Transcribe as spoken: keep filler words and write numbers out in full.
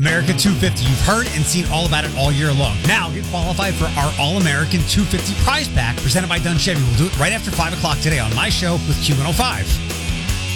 America two fifty. You've heard and seen all about it all year long. Now get qualified for our All-American two fifty prize pack presented by Dunn Chevy. We'll do it right after five o'clock today on my show with Q one oh five.